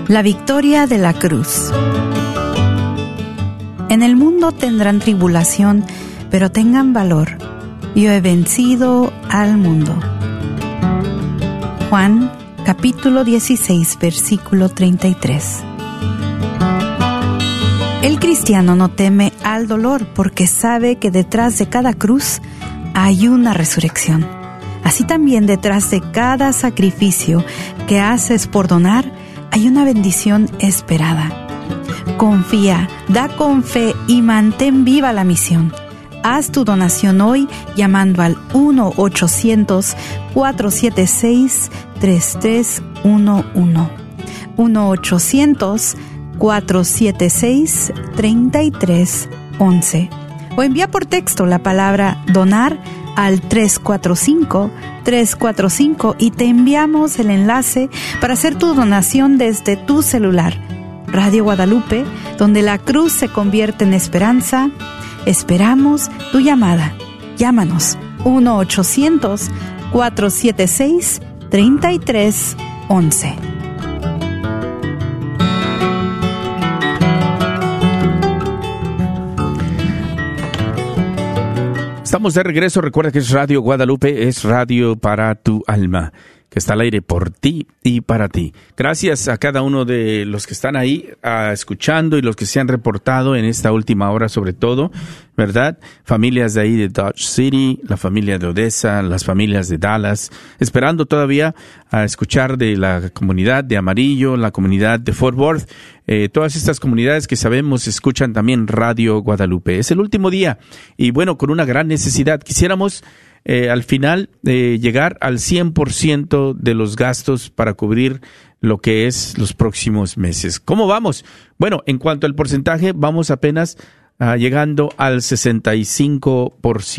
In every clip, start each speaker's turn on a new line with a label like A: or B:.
A: La victoria de la cruz. En el mundo tendrán tribulación, pero tengan valor. Yo he vencido al mundo. Juan, capítulo 16, versículo 33. El cristiano no teme al dolor porque sabe que detrás de cada cruz hay una resurrección. Así también detrás de cada sacrificio que haces por donar, hay una bendición esperada. Confía, da con fe y mantén viva la misión. Haz tu donación hoy llamando al 1-800-476-3311. 1-800-476-3311. O envía por texto la palabra donar al 345-345 y te enviamos el enlace para hacer tu donación desde tu celular. Radio Guadalupe, donde la cruz se convierte en esperanza. Esperamos tu llamada. Llámanos 1-800-476-3311.
B: Estamos de regreso. Recuerda que es Radio Guadalupe, es radio para tu alma, que está al aire por ti y para ti. Gracias a cada uno de los que están ahí escuchando y los que se han reportado en esta última hora, sobre todo, ¿verdad? Familias de ahí de Dodge City, la familia de Odessa, las familias de Dallas, esperando todavía a escuchar de la comunidad de Amarillo, la comunidad de Fort Worth, todas estas comunidades que sabemos escuchan también Radio Guadalupe. Es el último día y bueno, con una gran necesidad. Quisiéramos al final llegar al 100% de los gastos para cubrir lo que es los próximos meses. ¿Cómo vamos? Bueno, en cuanto al porcentaje, vamos apenas llegando al 65%.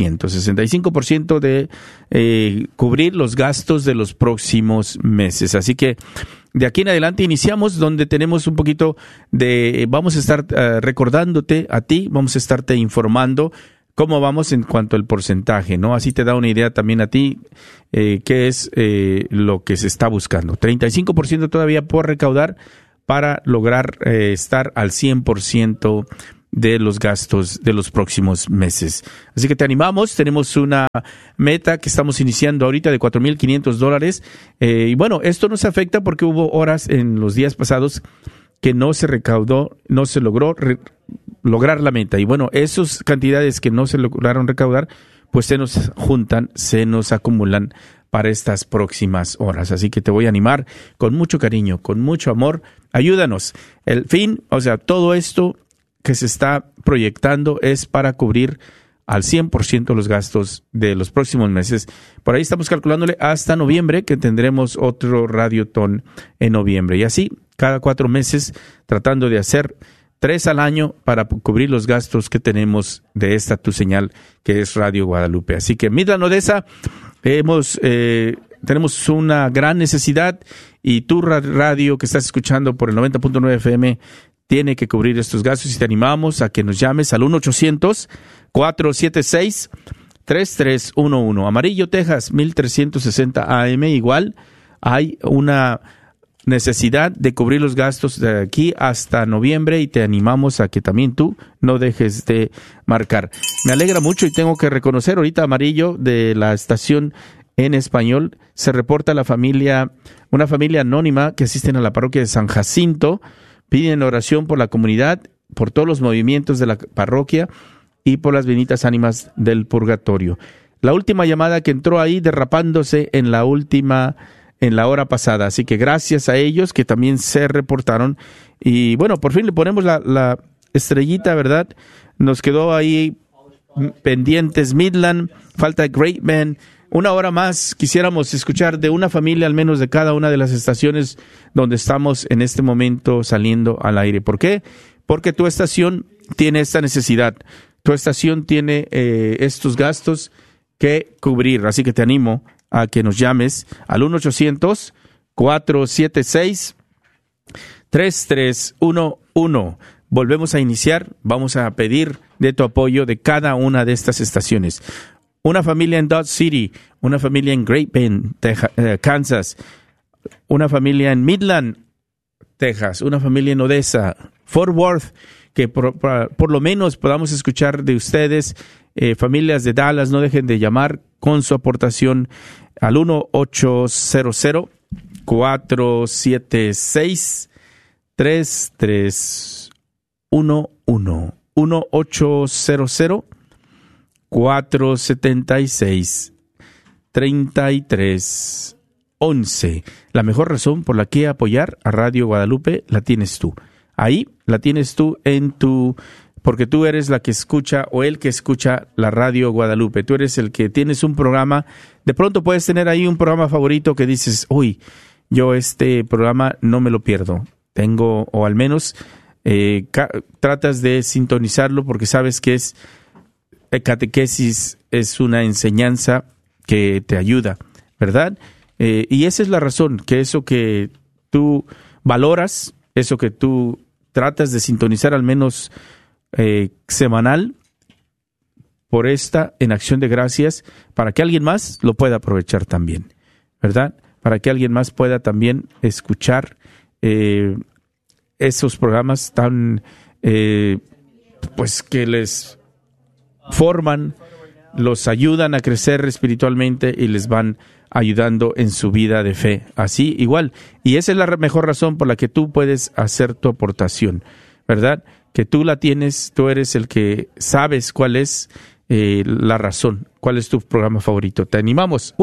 B: 65% de cubrir los gastos de los próximos meses. Así que de aquí en adelante iniciamos donde tenemos un poquito de... Vamos a estar recordándote a ti, vamos a estarte informando cómo vamos en cuanto al porcentaje, ¿no? Así te da una idea también a ti qué es lo que se está buscando. 35% todavía por recaudar para lograr estar al 100% de los gastos de los próximos meses. Así que te animamos, tenemos una meta que estamos iniciando ahorita de $4,500. Y bueno, esto nos afecta porque hubo horas en los días pasados que no se recaudó, no se logró lograr la meta. Y bueno, esas cantidades que no se lograron recaudar, pues se nos juntan, se nos acumulan para estas próximas horas. Así que te voy a animar con mucho cariño, con mucho amor. Ayúdanos. El fin, o sea, todo esto que se está proyectando es para cubrir al 100% los gastos de los próximos meses. Por ahí estamos calculándole hasta noviembre, que tendremos otro Radiotón en noviembre. Y así, cada 4 meses, tratando de hacer 3 al año para cubrir los gastos que tenemos de esta tu señal, que es Radio Guadalupe. Así que, Midland, Odessa, tenemos una gran necesidad y tu radio que estás escuchando por el 90.9 FM tiene que cubrir estos gastos y te animamos a que nos llames al 1-800-476-3311. Amarillo, Texas, 1360 AM. Igual hay una necesidad de cubrir los gastos de aquí hasta noviembre y te animamos a que también tú no dejes de marcar. Me alegra mucho y tengo que reconocer ahorita, Amarillo, de la estación en español, se reporta una familia anónima que asisten a la parroquia de San Jacinto. Piden oración por la comunidad, por todos los movimientos de la parroquia y por las benditas ánimas del purgatorio. La última llamada que entró ahí derrapándose en la hora pasada. Así que gracias a ellos que también se reportaron. Y bueno, por fin le ponemos la estrellita, ¿verdad? Nos quedó ahí pendientes Midland, falta Great Bend. Una hora más quisiéramos escuchar de una familia, al menos de cada una de las estaciones donde estamos en este momento saliendo al aire. ¿Por qué? Porque tu estación tiene esta necesidad. Tu estación tiene estos gastos que cubrir. Así que te animo a que nos llames al 1-800-476-3311. Volvemos a iniciar. Vamos a pedir de tu apoyo de cada una de estas estaciones. Una familia en Dodge City, una familia en Great Bend, Kansas, una familia en Midland, Texas, una familia en Odessa, Fort Worth, que por lo menos podamos escuchar de ustedes. Familias de Dallas, no dejen de llamar con su aportación al 1-800-476-3311. 1-800-476-3311. La mejor razón por la que apoyar a Radio Guadalupe la tienes tú. Ahí la tienes tú porque tú eres la que escucha o el que escucha la Radio Guadalupe. Tú eres el que tienes un programa. De pronto puedes tener ahí un programa favorito que dices, uy, yo este programa no me lo pierdo. Tengo, o al menos tratas de sintonizarlo porque sabes que es catequesis, es una enseñanza que te ayuda, ¿verdad? Y esa es la razón, que eso que tú valoras, eso que tú tratas de sintonizar al menos semanal, por esta en acción de gracias, para que alguien más lo pueda aprovechar también, ¿verdad? Para que alguien más pueda también escuchar esos programas tan, pues que les forman, los ayudan a crecer espiritualmente y les van ayudando en su vida de fe. Así, igual. Y esa es la mejor razón por la que tú puedes hacer tu aportación, ¿verdad? Que tú la tienes, tú eres el que sabes cuál es la razón, cuál es tu programa favorito. Te animamos.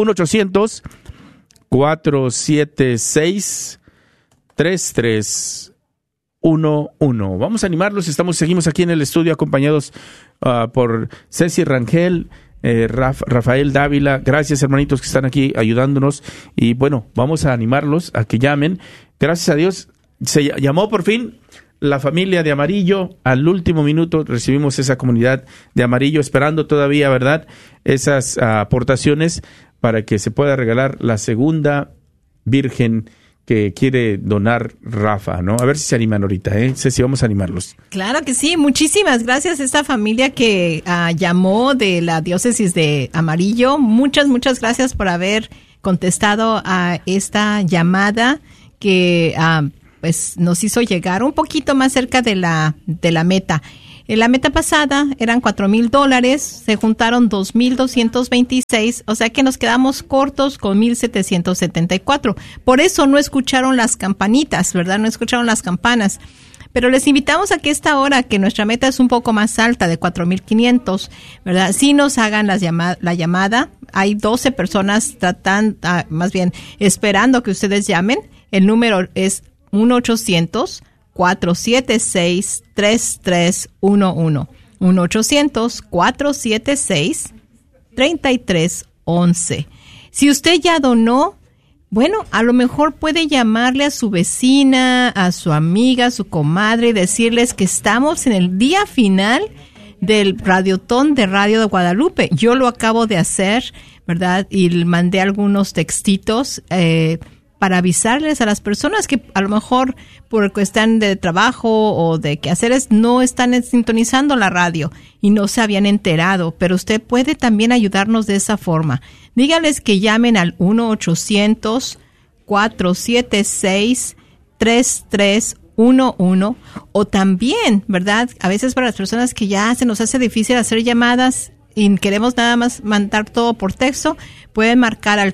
B: 1-800-476-3311. Vamos a animarlos. Seguimos aquí en el estudio acompañados por Ceci Rangel, Rafael Dávila. Gracias, hermanitos, que están aquí ayudándonos. Y bueno, vamos a animarlos a que llamen. Gracias a Dios, se llamó por fin la familia de Amarillo. Al último minuto recibimos esa comunidad de Amarillo, esperando todavía, ¿verdad?, esas aportaciones para que se pueda regalar la segunda Virgen que quiere donar Rafa, ¿no? A ver si se animan ahorita, Ceci, vamos a animarlos.
C: Claro que sí, muchísimas gracias a esta familia que llamó de la diócesis de Amarillo. Muchas gracias por haber contestado a esta llamada que pues nos hizo llegar un poquito más cerca de la meta. En la meta pasada eran $4,000, se juntaron 2,226, o sea que nos quedamos cortos con 1,774. Por eso no escucharon las campanitas, ¿verdad? No escucharon las campanas. Pero les invitamos a que esta hora, que nuestra meta es un poco más alta, de 4,500, ¿verdad? Sí nos hagan la llamada. Hay 12 personas esperando que ustedes llamen. El número es 1-800-476-3311. 1-800-476-3311. Si usted ya donó, bueno, a lo mejor puede llamarle a su vecina, a su amiga, a su comadre y decirles que estamos en el día final del Radiotón de Radio de Guadalupe. Yo lo acabo de hacer, ¿verdad? Y mandé algunos textitos para avisarles a las personas que a lo mejor porque están de trabajo o de quehaceres no están sintonizando la radio y no se habían enterado, pero usted puede también ayudarnos de esa forma. Dígales que llamen al 1-800-476-3311 o también, ¿verdad? A veces para las personas que ya se nos hace difícil hacer llamadas y queremos nada más mandar todo por texto, pueden marcar al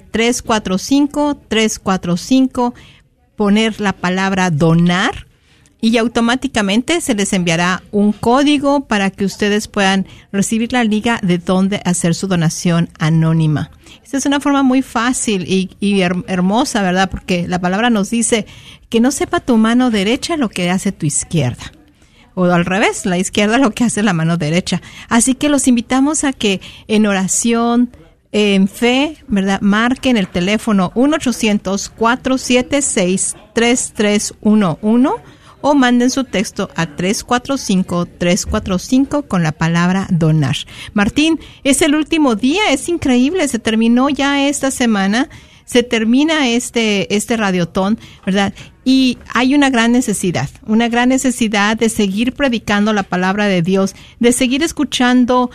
C: 345-345, poner la palabra donar y automáticamente se les enviará un código para que ustedes puedan recibir la liga de dónde hacer su donación anónima. Esta es una forma muy fácil y hermosa, ¿verdad? Porque la palabra nos dice que no sepa tu mano derecha lo que hace tu izquierda. O al revés, la izquierda lo que hace la mano derecha. Así que los invitamos a que en oración, en fe, ¿verdad?, marquen el teléfono 1-800-476-3311 o manden su texto a 345-345 con la palabra donar. Martín, es el último día, es increíble, se terminó ya esta semana. Se termina este radiotón, ¿verdad? Y hay una gran necesidad de seguir predicando la palabra de Dios, de seguir escuchando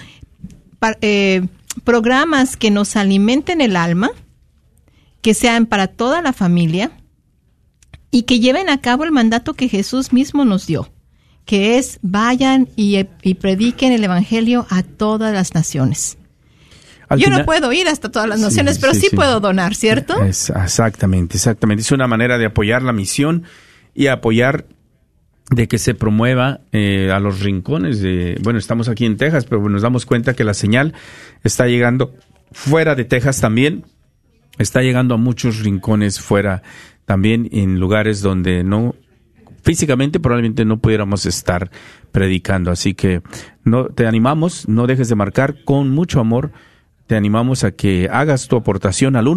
C: programas que nos alimenten el alma, que sean para toda la familia y que lleven a cabo el mandato que Jesús mismo nos dio, que es vayan y prediquen el Evangelio a todas las naciones. Yo no puedo ir hasta todas las naciones, pero sí puedo donar, ¿cierto?
B: Exactamente. Es una manera de apoyar la misión y apoyar de que se promueva a los rincones de... Bueno, estamos aquí en Texas, pero nos damos cuenta que la señal está llegando fuera de Texas también. Está llegando a muchos rincones fuera también, en lugares donde no... Físicamente probablemente no pudiéramos estar predicando. Así que te animamos, no dejes de marcar con mucho amor. Te animamos a que hagas tu aportación al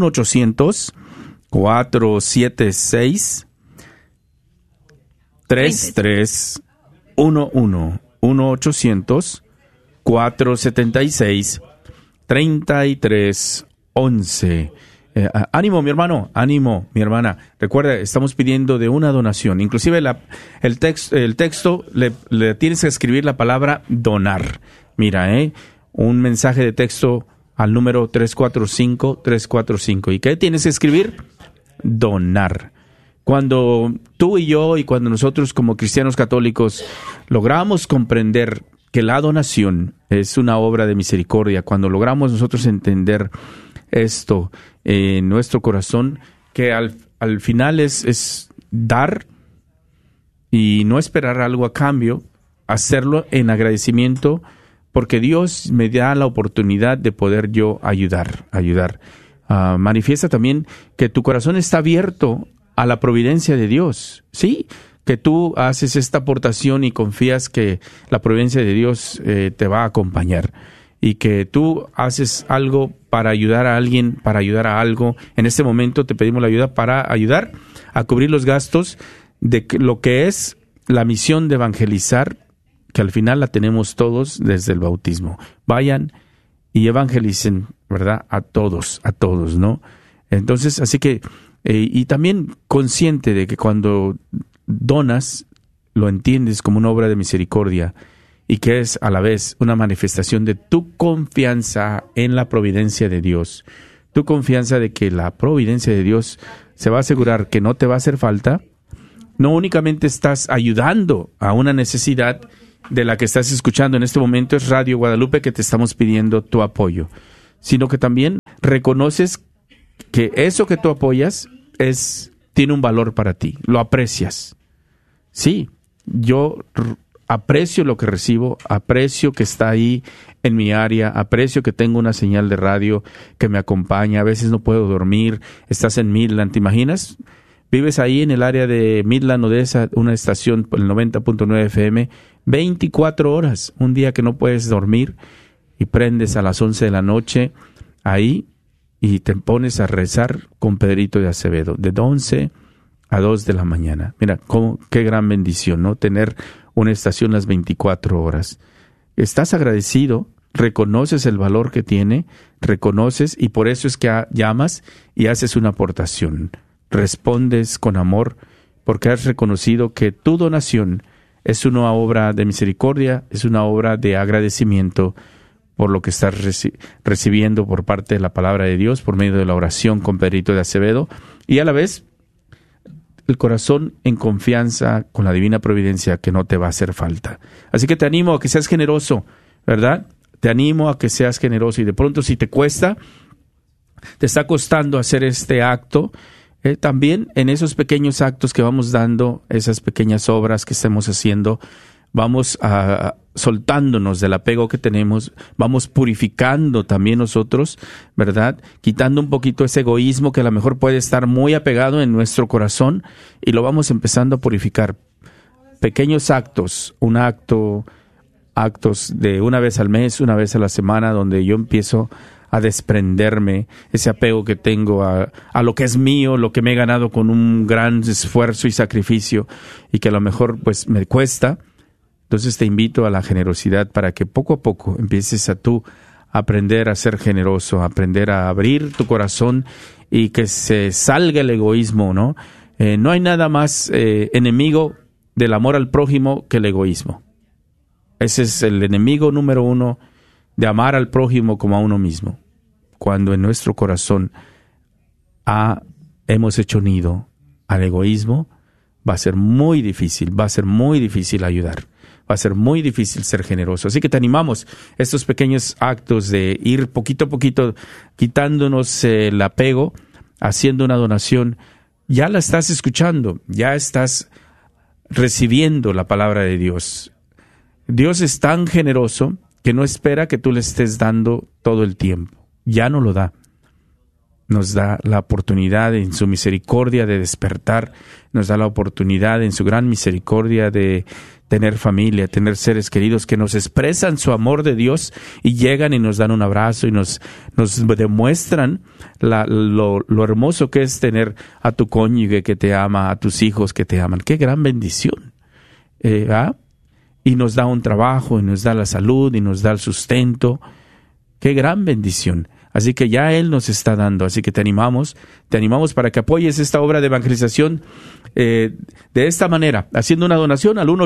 B: 1-800-476-3311. 1-800-476-3311. Ánimo, mi hermano, ánimo, mi hermana. Recuerda, estamos pidiendo de una donación. Inclusive el texto le tienes que escribir la palabra donar. Mira, un mensaje de texto al número 345-345. ¿Y qué tienes que escribir? Donar. Cuando tú y yo, y cuando nosotros como cristianos católicos logramos comprender que la donación es una obra de misericordia, cuando logramos nosotros entender esto en nuestro corazón, que al final es dar y no esperar algo a cambio, hacerlo en agradecimiento, porque Dios me da la oportunidad de poder yo ayudar. Manifiesta también que tu corazón está abierto a la providencia de Dios, ¿sí? Que tú haces esta aportación y confías que la providencia de Dios te va a acompañar, y que tú haces algo para ayudar a alguien, para ayudar a algo. En este momento te pedimos la ayuda para ayudar a cubrir los gastos de lo que es la misión de evangelizar, que al final la tenemos todos desde el bautismo. Vayan y evangelicen, ¿verdad? A todos, ¿no? Entonces, así que, y también consciente de que cuando donas, lo entiendes como una obra de misericordia, y que es a la vez una manifestación de tu confianza en la providencia de Dios. Tu confianza de que la providencia de Dios se va a asegurar que no te va a hacer falta. No únicamente estás ayudando a una necesidad de la que estás escuchando en este momento, es Radio Guadalupe, que te estamos pidiendo tu apoyo, sino que también reconoces que eso que tú apoyas tiene un valor para ti, lo aprecias. Sí, yo aprecio lo que recibo, aprecio que está ahí en mi área, aprecio que tengo una señal de radio que me acompaña. A veces no puedo dormir, estás en Midland, ¿te imaginas? Vives ahí en el área de Midland, Odessa, una estación por el 90.9 FM, 24 horas, un día que no puedes dormir, y prendes a las 11 de la noche ahí y te pones a rezar con Pedrito de Acevedo, de 11 a 2 de la mañana. Mira, qué gran bendición, ¿no? Tener una estación las 24 horas. Estás agradecido, reconoces el valor que tiene, reconoces, y por eso es que llamas y haces una aportación. Respondes con amor, porque has reconocido que tu donación es una obra de misericordia, es una obra de agradecimiento por lo que estás recibiendo por parte de la palabra de Dios, por medio de la oración con Pedrito de Acevedo, y a la vez el corazón en confianza con la divina providencia que no te va a hacer falta. Así que te animo a que seas generoso, ¿verdad? Te animo a que seas generoso, y de pronto si te está costando hacer este acto, también en esos pequeños actos que vamos dando, esas pequeñas obras que estemos haciendo, vamos soltándonos del apego que tenemos, vamos purificando también nosotros, ¿verdad? Quitando un poquito ese egoísmo que a lo mejor puede estar muy apegado en nuestro corazón, y lo vamos empezando a purificar. Pequeños actos, actos de una vez al mes, una vez a la semana, donde yo empiezo a desprenderme ese apego que tengo a lo que es mío, lo que me he ganado con un gran esfuerzo y sacrificio, y que a lo mejor pues me cuesta. Entonces te invito a la generosidad para que poco a poco empieces a tú aprender a ser generoso, aprender a abrir tu corazón y que se salga el egoísmo, ¿no? No hay nada más enemigo del amor al prójimo que el egoísmo. Ese es el enemigo número uno de amar al prójimo como a uno mismo. Cuando en nuestro corazón hemos hecho nido al egoísmo, va a ser muy difícil ayudar. Va a ser muy difícil ser generoso. Así que te animamos estos pequeños actos de ir poquito a poquito quitándonos el apego, haciendo una donación. Ya la estás escuchando, ya estás recibiendo la palabra de Dios. Dios es tan generoso que no espera que tú le estés dando todo el tiempo. Ya no lo da. Nos da la oportunidad en su misericordia de despertar, nos da la oportunidad en su gran misericordia de tener familia, tener seres queridos que nos expresan su amor de Dios y llegan y nos dan un abrazo y nos demuestran lo hermoso que es tener a tu cónyuge que te ama, a tus hijos que te aman. ¡Qué gran bendición! Y nos da un trabajo, y nos da la salud, y nos da el sustento. ¡Qué gran bendición! Así que ya Él nos está dando, así que te animamos para que apoyes esta obra de evangelización de esta manera, haciendo una donación al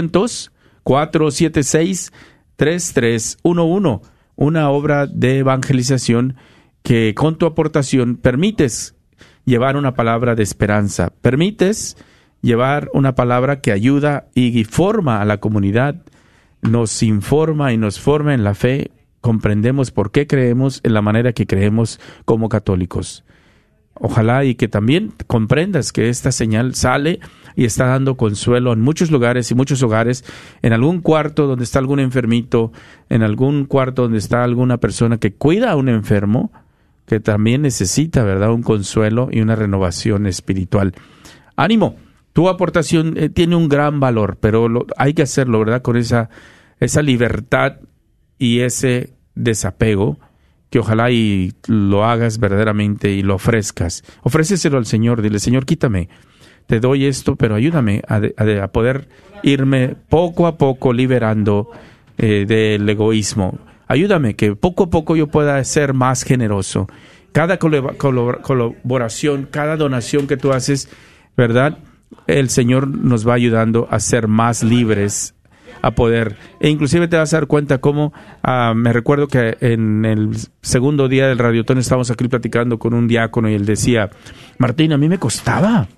B: 1-800-476-3311, una obra de evangelización que con tu aportación permites llevar una palabra de esperanza, permites llevar una palabra que ayuda y forma a la comunidad, nos informa y nos forma en la fe. Comprendemos por qué creemos en la manera que creemos como católicos. Ojalá y que también comprendas que esta señal sale y está dando consuelo en muchos lugares y muchos hogares, en algún cuarto donde está algún enfermito, en algún cuarto donde está alguna persona que cuida a un enfermo, que también necesita, ¿verdad?, un consuelo y una renovación espiritual. ¡Ánimo! Tu aportación tiene un gran valor, pero hay que hacerlo, ¿verdad?, con esa libertad y ese desapego, que ojalá y lo hagas verdaderamente y lo ofrezcas. Ofréceselo al Señor, dile: Señor, quítame, te doy esto, pero ayúdame a poder irme poco a poco liberando del egoísmo. Ayúdame que poco a poco yo pueda ser más generoso. Cada colaboración, cada donación que tú haces, ¿verdad?, el Señor nos va ayudando a ser más libres, a poder, e inclusive te vas a dar cuenta cómo, me recuerdo que en el segundo día del Radiotón estábamos aquí platicando con un diácono y él decía: Martín, a mí me costaba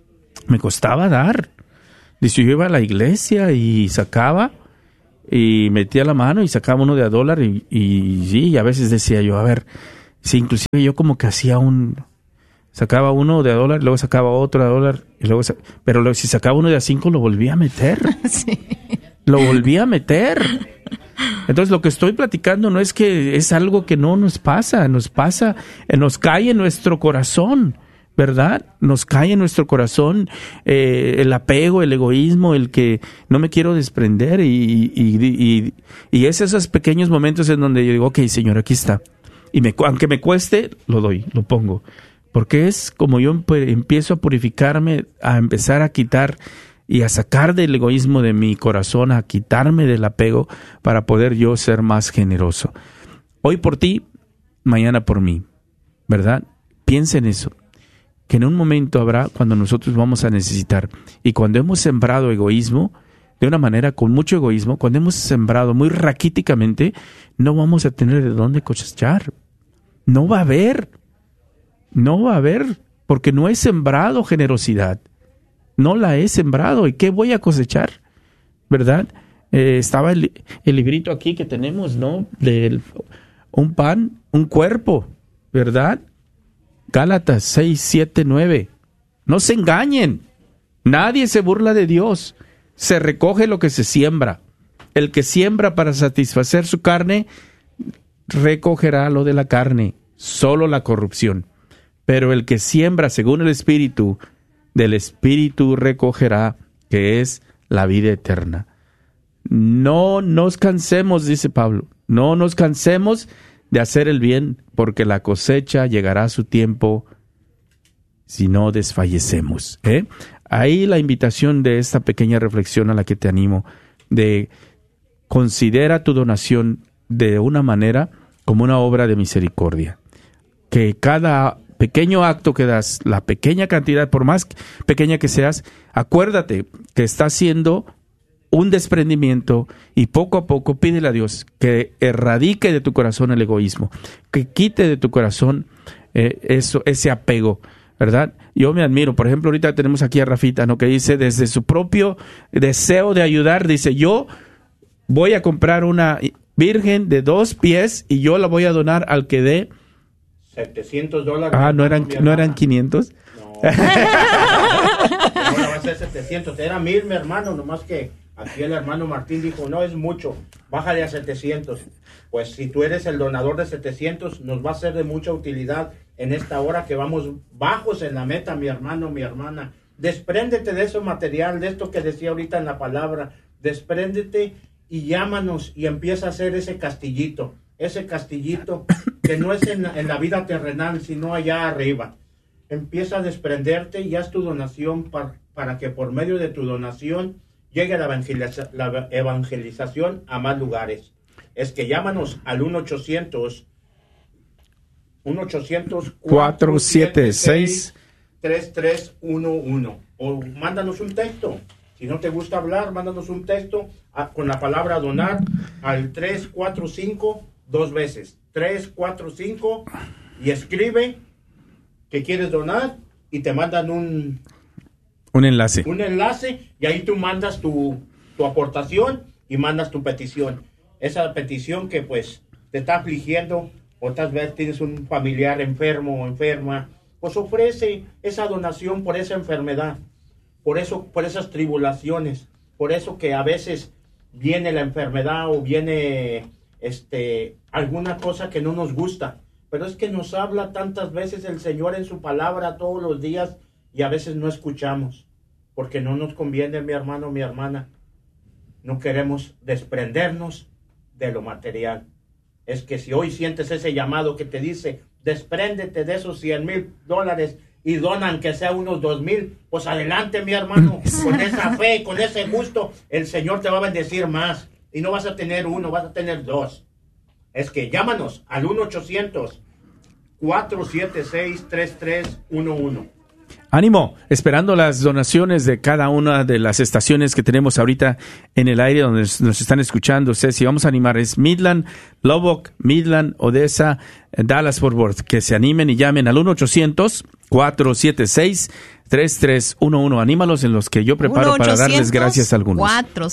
B: dar. Dice, yo iba a la iglesia y sacaba y metía la mano y sacaba uno de $1 y a veces decía yo, a ver, sí, inclusive yo como que hacía sacaba uno de $1, luego sacaba otro de $1 y luego pero si sacaba uno de $5 lo volvía a meter. Sí. Lo volví a meter. Entonces lo que estoy platicando no es que es algo que no nos pasa, nos cae en nuestro corazón, ¿verdad? Nos cae en nuestro corazón el apego, el egoísmo, el que no me quiero desprender y es esos pequeños momentos en donde yo digo, ok, Señor, aquí está. Y aunque me cueste, lo doy, lo pongo. Porque es como yo empiezo a purificarme, a empezar a quitar y a sacar del egoísmo de mi corazón, a quitarme del apego para poder yo ser más generoso. Hoy por ti, mañana por mí, ¿verdad? Piensa en eso, que en un momento habrá cuando nosotros vamos a necesitar. Y cuando hemos sembrado egoísmo, de una manera con mucho egoísmo, cuando hemos sembrado muy raquíticamente, no vamos a tener de dónde cosechar. No va a haber, porque no he sembrado generosidad. No la he sembrado. ¿Y qué voy a cosechar? ¿Verdad? Estaba el librito aquí que tenemos, ¿no? De un pan, un cuerpo, ¿verdad? Gálatas 6, 7, 9. No se engañen. Nadie se burla de Dios. Se recoge lo que se siembra. El que siembra para satisfacer su carne, recogerá lo de la carne, solo la corrupción. Pero el que siembra según el Espíritu, del Espíritu recogerá, que es la vida eterna. No nos cansemos, dice Pablo, no nos cansemos de hacer el bien, porque la cosecha llegará a su tiempo si no desfallecemos. Ahí la invitación de esta pequeña reflexión a la que te animo, de considera tu donación de una manera como una obra de misericordia. Que cada pequeño acto que das, la pequeña cantidad, por más pequeña que seas, acuérdate que está haciendo un desprendimiento y poco a poco pídele a Dios que erradique de tu corazón el egoísmo, que quite de tu corazón ese apego, ¿verdad? Yo me admiro. Por ejemplo, ahorita tenemos aquí a Rafita, ¿no? Que dice, desde su propio deseo de ayudar, dice, yo voy a comprar una virgen de 2 pies y yo la voy a donar al que dé
D: $700.
B: Ah, ¿no eran 500?
D: No. Ahora va a ser 700. Era 1,000, mi hermano, nomás que aquí el hermano Martín dijo, no, es mucho, bájale a 700. Pues si tú eres el donador de 700, nos va a ser de mucha utilidad en esta hora que vamos bajos en la meta, mi hermano, mi hermana. Despréndete de ese material, de esto que decía ahorita en la palabra. Despréndete y llámanos y empieza a hacer ese castillito que no es en la vida terrenal, sino allá arriba. Empieza a desprenderte y haz tu donación para que por medio de tu donación llegue la evangelización a más lugares. Es que llámanos al 1-800-476-3311 o mándanos un texto. Si no te gusta hablar, mándanos un texto con la palabra donar al 345 2 veces. 345 y escribe que quieres donar y te mandan un enlace. Un enlace y ahí tú mandas tu aportación y mandas tu petición. Esa petición que pues te está afligiendo, o tal vez tienes un familiar enfermo o enferma, pues ofrece esa donación por esa enfermedad, por esas tribulaciones, por eso que a veces viene la enfermedad o viene alguna cosa que no nos gusta, pero es que nos habla tantas veces el Señor en su palabra todos los días y a veces no escuchamos, porque no nos conviene, mi hermano, mi hermana. No queremos desprendernos de lo material. Es que si hoy sientes ese llamado que te dice, despréndete de esos $100,000 y donan que sea unos 2,000, pues adelante, mi hermano, con esa fe, con ese gusto, el Señor te va a bendecir más. Y no vas a tener uno, vas a tener 2. Es que llámanos al 1-800-476-3311.
B: Ánimo, esperando las donaciones de cada una de las estaciones que tenemos ahorita en el aire donde nos están escuchando. Si vamos a animar, es Midland, Lubbock, Midland, Odessa, Dallas, Fort Worth. Que se animen y llamen al 1-800-476-3311. Anímalos en los que yo preparo para darles gracias a algunos.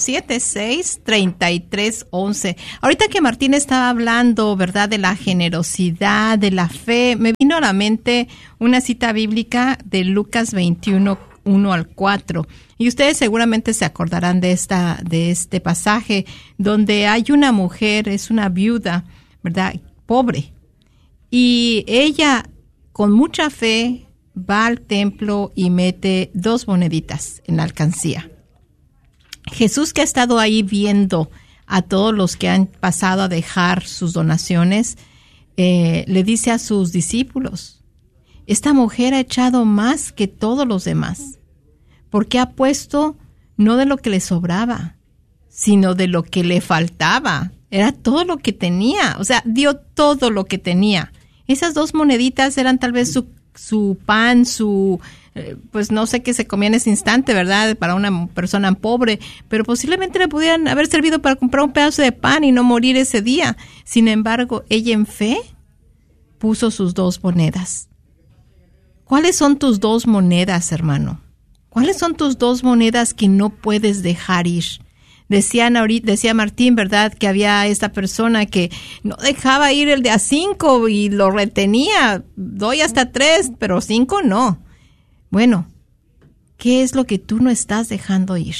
C: 476-3311. Ahorita que Martín estaba hablando, ¿verdad?, de la generosidad, de la fe, me vino a la mente una cita bíblica de Lucas 21, 1 al 4. Y ustedes seguramente se acordarán de este pasaje donde hay una mujer, es una viuda, ¿verdad?, pobre. Y ella, con mucha fe, va al templo y mete 2 moneditas en la alcancía. Jesús, que ha estado ahí viendo a todos los que han pasado a dejar sus donaciones, le dice a sus discípulos, esta mujer ha echado más que todos los demás, porque ha puesto no de lo que le sobraba, sino de lo que le faltaba. Era todo lo que tenía, o sea, dio todo lo que tenía. Esas 2 moneditas eran tal vez su pan, pues no sé qué se comía en ese instante, ¿verdad?, para una persona pobre, pero posiblemente le pudieran haber servido para comprar un pedazo de pan y no morir ese día. Sin embargo, ella en fe puso sus 2 monedas. ¿Cuáles son tus 2 monedas, hermano? ¿Cuáles son tus 2 monedas que no puedes dejar ir? Decía Martín, ¿verdad?, que había esta persona que no dejaba ir el de a 5 y lo retenía. Doy hasta 3, pero 5 no. Bueno, ¿qué es lo que tú no estás dejando ir?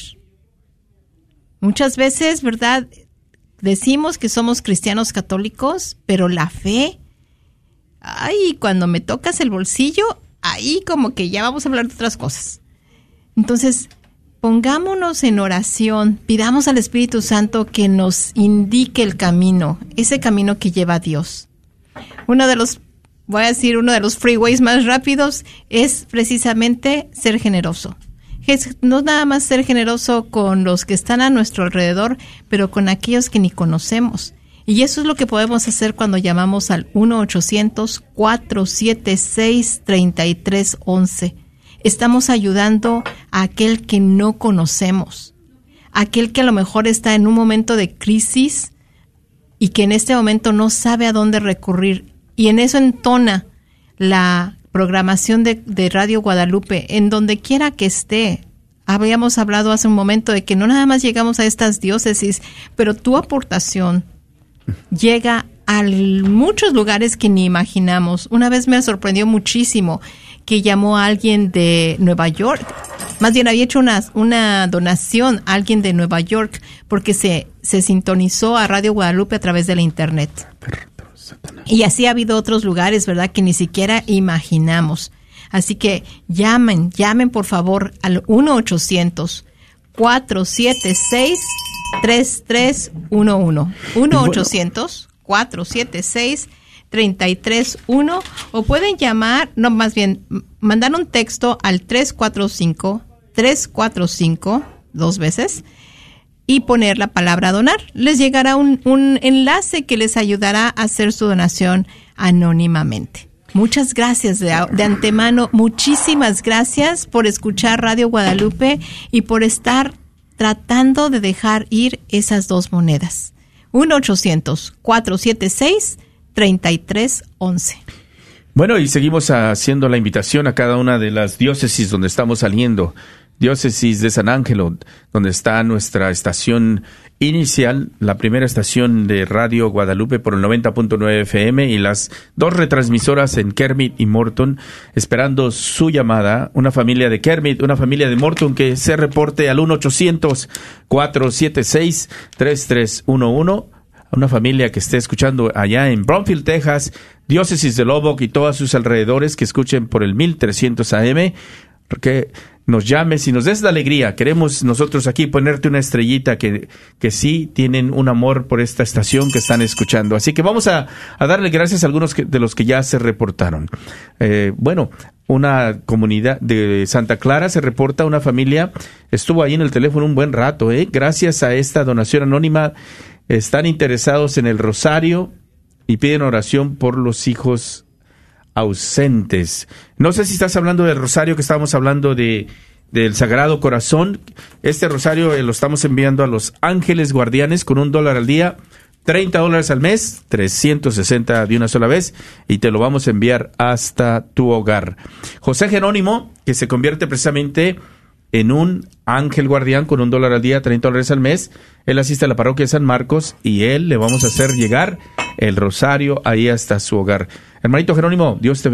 C: Muchas veces, ¿verdad?, decimos que somos cristianos católicos, pero la fe, cuando me tocas el bolsillo, ahí como que ya vamos a hablar de otras cosas. Entonces, pongámonos en oración, pidamos al Espíritu Santo que nos indique el camino, ese camino que lleva a Dios. Uno de los freeways más rápidos es precisamente ser generoso. No nada más ser generoso con los que están a nuestro alrededor, pero con aquellos que ni conocemos. Y eso es lo que podemos hacer cuando llamamos al 1-800-476-3311. Estamos ayudando a aquel que no conocemos, aquel que a lo mejor está en un momento de crisis y que en este momento no sabe a dónde recurrir. Y en eso entona la programación de Radio Guadalupe, en donde quiera que esté. Habíamos hablado hace un momento de que no nada más llegamos a estas diócesis, pero tu aportación llega a muchos lugares que ni imaginamos. Una vez me sorprendió muchísimo que llamó a alguien de Nueva York. Más bien había hecho una donación a alguien de Nueva York porque se sintonizó a Radio Guadalupe a través de la internet. Y así ha habido otros lugares, ¿verdad?, que ni siquiera imaginamos. Así que llamen por favor al 1-800-476-3311. 1-800-476-3311. O pueden llamar, no, más bien, mandar un texto al 345, 2 veces, y poner la palabra donar. Les llegará un enlace que les ayudará a hacer su donación anónimamente. Muchas gracias de antemano. Muchísimas gracias por escuchar Radio Guadalupe y por estar tratando de dejar ir esas 2 monedas. 1-800-476-3311.
B: Bueno, y seguimos haciendo la invitación a cada una de las diócesis donde estamos saliendo. Diócesis de San Ángelo, donde está nuestra estación inicial, la primera estación de Radio Guadalupe por el 90.9 FM y las 2 retransmisoras en Kermit y Morton, esperando su llamada. Una familia de Kermit, una familia de Morton que se reporte al 1-800-476-3311. Una familia que esté escuchando allá en Bromfield, Texas, diócesis de Lubbock y todos sus alrededores, que escuchen por el 1300 AM, que nos llames y nos des la alegría. Queremos nosotros aquí ponerte una estrellita que sí tienen un amor por esta estación que están escuchando. Así que vamos a darle gracias a algunos de los que ya se reportaron. Bueno, una comunidad de Santa Clara se reporta, una familia estuvo ahí en el teléfono un buen rato. Gracias a esta donación anónima están interesados en el rosario y piden oración por los hijos ausentes. No sé si estás hablando del rosario que estábamos hablando del Sagrado Corazón. Este rosario lo estamos enviando a los ángeles guardianes con $1 al día, $30 al mes, 360 de una sola vez, y te lo vamos a enviar hasta tu hogar. José Jerónimo, que se convierte precisamente en un ángel guardián con $1 al día, $30 al mes. Él asiste a la parroquia de San Marcos y él le vamos a hacer llegar el rosario ahí hasta su hogar. Hermanito Jerónimo, Dios te